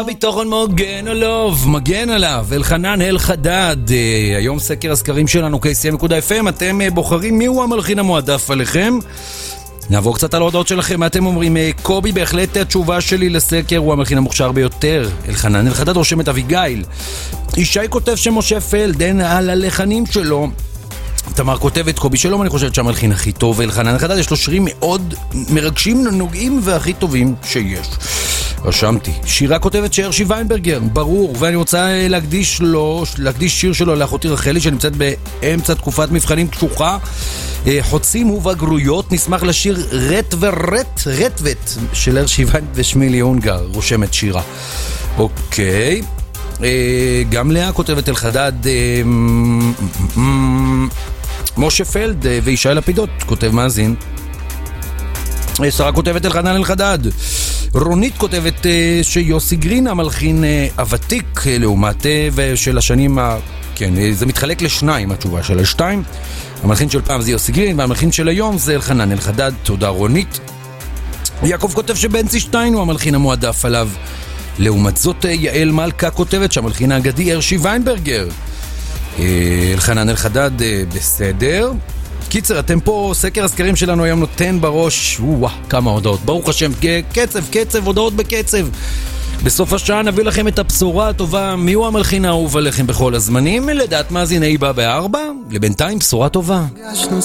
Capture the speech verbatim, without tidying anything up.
ביטחון מוגן או לא, מגן עליו, אלחנן אלחדד. היום סקר הסקרים שלנו קי סי אם נקודה אף אם, אתם בוחרים מיהו המלחין המועדף עליכם. נעבור קצת על ההודעות שלכם. מה אתם אומרים? קובי, בהחלט התשובה שלי לסקר הוא המלחין המוכשר ביותר. אלחנן אלחדד רושם את אביגיל. ישי כותב שמשה פלדן על הלחנים שלו. תמר כותבת קובי שלום, אני חושבת שהמלחין הכי טוב. אלחנן אלחדד יש לו שירים מאוד מרגשים, נוגעים והכי טובים שיש. רשמתי. שירה כותבת שהרשי ויינברגר, ברור, ואני רוצה להקדיש לו, להקדיש שיר שלו לאחותי רחלי שנמצאת באמצע תקופת מבחנים קשוחה, חוצים ובגרויות. נשמח לשיר רט ורט, רטוות של הרשי ויינברגר ושמילי הונגר, רושמת שירה. אוקיי. גם לאה כותבת אלחדד. משה פלד וישי לפידות כותב מאזין. שרה כותבת אלחנן אלחדד. רונית כותבת שיוסי גרין המלחין הוותיק לעומת של השנים ה... כן, זה מתחלק לשניים התשובה של השתיים. המלחין של פעם זה יוסי גרין והמלחין של היום זה אלחנן אלחדד. תודה רונית. יעקב כותב שבנצי שטיין הוא המלחין המועדף עליו. לעומת זאת יעל מלכה כותבת שהמלחין האגדי הרשי ויינברגר. אלחנן אלחדד בסדר. קיצר, אתם פה, סקר הסקרים שלנו היום נותן בראש, וואו, כמה הודעות, ברוך השם, קצב, קצב, הודעות בקצב. בסוף השעה נביא לכם את הבשורה הטובה, מיהו המלחין האהוב עליכם בכל הזמנים, לדעת מאזיני בא בארבע, לבינתיים בשורה טובה.